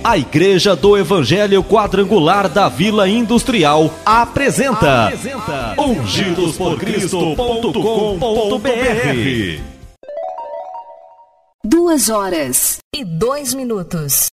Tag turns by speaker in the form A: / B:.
A: A Igreja do Evangelho Quadrangular da Vila Industrial apresenta ungidosporcristo.com.br.
B: 2 horas e 2 minutos.